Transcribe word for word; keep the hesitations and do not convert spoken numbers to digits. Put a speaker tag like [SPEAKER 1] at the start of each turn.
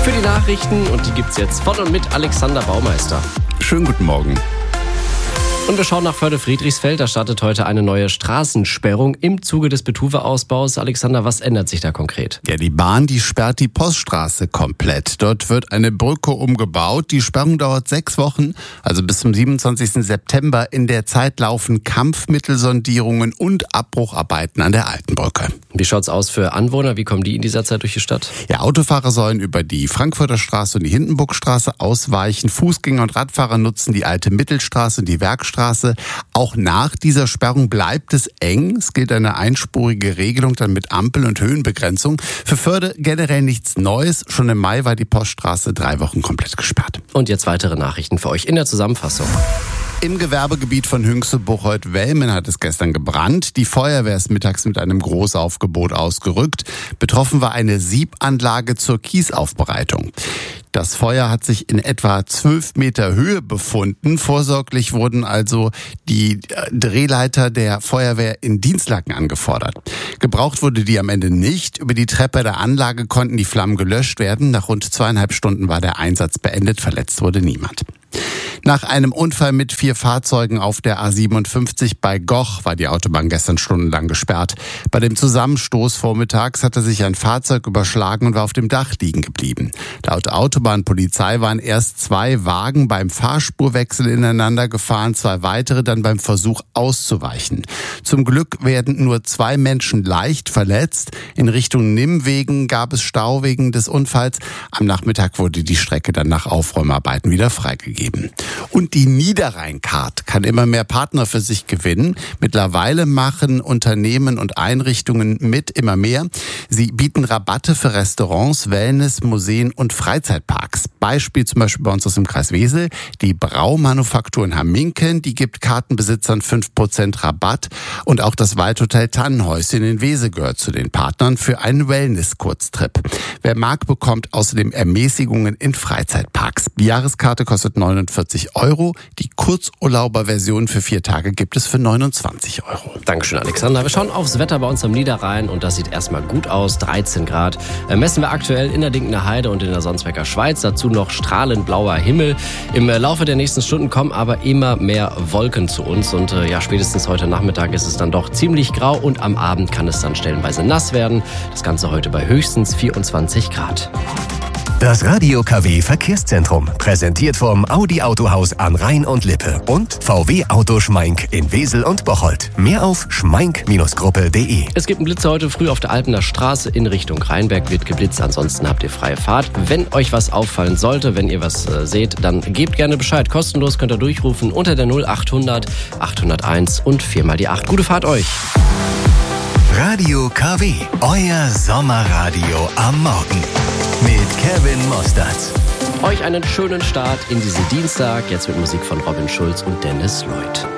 [SPEAKER 1] für die Nachrichten und die gibt's jetzt von und mit Alexander Baumeister.
[SPEAKER 2] Schönen guten Morgen.
[SPEAKER 1] Und wir schauen nach Förde-Friedrichsfeld. Da startet heute eine neue Straßensperrung im Zuge des Betuwe-Ausbaus. Alexander, was ändert sich da konkret?
[SPEAKER 2] Ja, die Bahn, die sperrt die Poststraße komplett. Dort wird eine Brücke umgebaut. Die Sperrung dauert sechs Wochen, also bis zum siebenundzwanzigsten September. In der Zeit laufen Kampfmittelsondierungen und Abbrucharbeiten an der alten Brücke.
[SPEAKER 1] Wie schaut's aus für Anwohner? Wie kommen die in dieser Zeit durch die Stadt?
[SPEAKER 2] Ja, Autofahrer sollen über die Frankfurter Straße und die Hindenburgstraße ausweichen. Fußgänger und Radfahrer nutzen die alte Mittelstraße und die Werkstraße. Auch nach dieser Sperrung bleibt es eng. Es gilt eine einspurige Regelung dann mit Ampel- und Höhenbegrenzung. Für Förde generell nichts Neues. Schon im Mai war die Poststraße drei Wochen komplett gesperrt.
[SPEAKER 1] Und jetzt weitere Nachrichten für euch in der Zusammenfassung.
[SPEAKER 2] Im Gewerbegebiet von Hünxe-Buchholz-Welmen hat es gestern gebrannt. Die Feuerwehr ist mittags mit einem Großaufgebot ausgerückt. Betroffen war eine Siebanlage zur Kiesaufbereitung. Das Feuer hat sich in etwa zwölf Meter Höhe befunden. Vorsorglich wurden also die Drehleiter der Feuerwehr in Dienstlaken angefordert. Gebraucht wurde die am Ende nicht. Über die Treppe der Anlage konnten die Flammen gelöscht werden. Nach rund zweieinhalb Stunden war der Einsatz beendet. Verletzt wurde niemand. Nach einem Unfall mit vier Fahrzeugen auf der A siebenundfünfzig bei Goch war die Autobahn gestern stundenlang gesperrt. Bei dem Zusammenstoß vormittags hatte sich ein Fahrzeug überschlagen und war auf dem Dach liegen geblieben. Laut Autobahnpolizei waren erst zwei Wagen beim Fahrspurwechsel ineinander gefahren, zwei weitere dann beim Versuch auszuweichen. Zum Glück werden nur zwei Menschen leicht verletzt. In Richtung Nimwegen gab es Stau wegen des Unfalls. Am Nachmittag wurde die Strecke dann nach Aufräumarbeiten wieder freigegeben. Und die Niederrhein-Card kann immer mehr Partner für sich gewinnen. Mittlerweile machen Unternehmen und Einrichtungen mit immer mehr. Sie bieten Rabatte für Restaurants, Wellness, Museen und Freizeitparks. Beispiel zum Beispiel bei uns aus dem Kreis Wesel. Die Braumanufaktur in Hamminken, die gibt Kartenbesitzern fünf Prozent Rabatt. Und auch das Waldhotel Tannenhäuschen in Wesel gehört zu den Partnern für einen Wellness-Kurztrip. Wer mag, bekommt außerdem Ermäßigungen in Freizeitparks. Die Jahreskarte kostet neunundvierzig Euro. Die Kurzurlauber-Version für vier Tage gibt es für neunundzwanzig Euro.
[SPEAKER 1] Dankeschön, Alexander. Wir schauen aufs Wetter bei uns am Niederrhein und das sieht erstmal gut aus. dreizehn Grad messen wir aktuell in der Dinkener Heide und in der Sonsbecker Schweiz. Dazu noch strahlend blauer Himmel. Im Laufe der nächsten Stunden kommen aber immer mehr Wolken zu uns und äh, ja, spätestens heute Nachmittag ist es dann doch ziemlich grau und am Abend kann es dann stellenweise nass werden. Das Ganze heute bei höchstens vierundzwanzig Grad.
[SPEAKER 3] Das Radio K W Verkehrszentrum, präsentiert vom Audi Autohaus an Rhein und Lippe und V W Auto Schmeink in Wesel und Bocholt. Mehr auf schmeink Gruppe punkt de.
[SPEAKER 1] Es gibt einen Blitzer heute früh auf der Alpener Straße in Richtung Rheinberg, wird geblitzt, ansonsten habt ihr freie Fahrt. Wenn euch was auffallen sollte, wenn ihr was äh, seht, dann gebt gerne Bescheid. Kostenlos könnt ihr durchrufen unter der null achthundert achthunderteins und vier mal die acht. Gute Fahrt euch!
[SPEAKER 3] Radio K W, euer Sommerradio am Morgen. Mit Kevin Mostert.
[SPEAKER 1] Euch einen schönen Start in diesen Dienstag. Jetzt mit Musik von Robin Schulz und Dennis Lloyd.